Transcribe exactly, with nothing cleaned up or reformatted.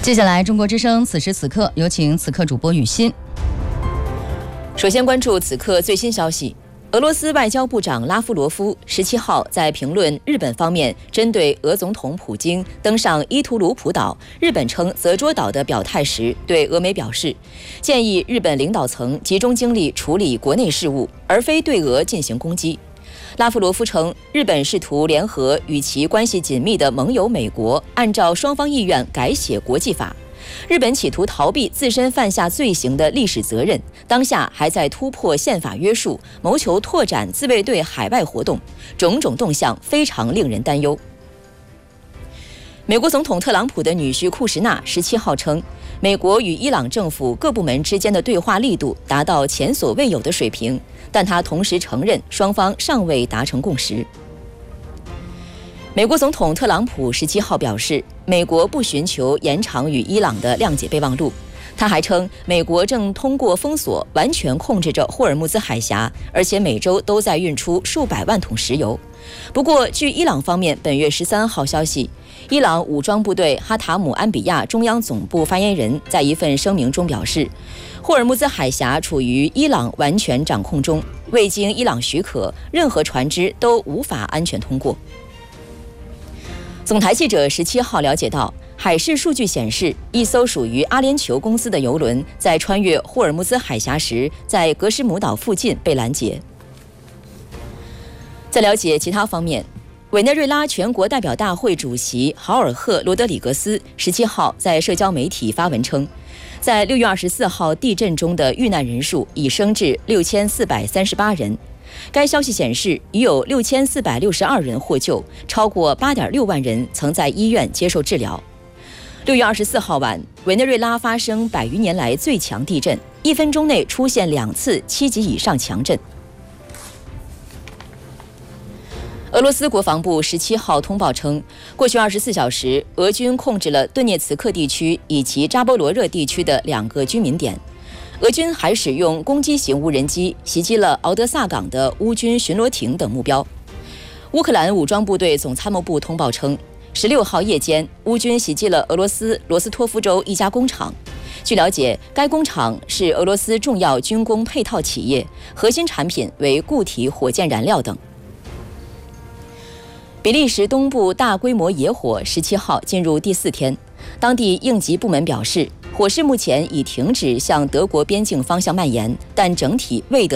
接下来，中国之声此时此刻有请此刻主播雨欣。 首先关注此刻最新消息。俄罗斯外交部长拉夫罗夫十七号在评论日本方面针对俄总统普京登上伊图鲁普岛，日本称泽捉岛的表态时，对俄媒表示，建议日本领导层集中精力处理国内事务，而非对俄进行攻击。拉夫罗夫称，日本试图联合与其关系紧密的盟友美国，按照双方意愿改写国际法。日本企图逃避自身犯下罪行的历史责任，当下还在突破宪法约束，谋求拓展自卫队海外活动，种种动向非常令人担忧。美国总统特朗普的女婿库什纳十七号称，美国与伊朗政府各部门之间的对话力度达到前所未有的水平，但他同时承认双方尚未达成共识。美国总统特朗普十七号表示，美国不寻求延长与伊朗的谅解备忘录。他还称，美国正通过封锁完全控制着霍尔木兹海峡，而且每周都在运出数百万桶石油。不过，据伊朗方面本月十三号消息，伊朗武装部队哈塔姆安比亚中央总部发言人在一份声明中表示，霍尔木兹海峡处于伊朗完全掌控中，未经伊朗许可，任何船只都无法安全通过。总台记者十七号了解到，海事数据显示，一艘属于阿联酋公司的邮轮在穿越霍尔木兹海峡时，在格什姆岛附近被拦截。在了解其他方面，委内瑞拉全国代表大会主席豪尔赫·罗德里格斯十七号在社交媒体发文称，在六月二十四号地震中的遇难人数已升至六千四百三十八人。该消息显示，已有六千四百六十二人获救，超过八点六万人曾在医院接受治疗。六月二十四号晚，委内瑞拉发生百余年来最强地震，一分钟内出现两次七级以上强震。俄罗斯国防部十七号通报称，过去二十四小时，俄军控制了顿涅茨克地区以及扎波罗热地区的两个居民点。俄军还使用攻击型无人机袭击了敖德萨港的乌军巡逻艇等目标。乌克兰武装部队总参谋部通报称，十六号夜间，乌军袭击了俄罗斯罗斯托夫州一家工厂。据了解，该工厂是俄罗斯重要军工配套企业，核心产品为固体火箭燃料等。比利时东部大规模野火十七号进入第四天，当地应急部门表示，火势目前已停止向德国边境方向蔓延，但整体未得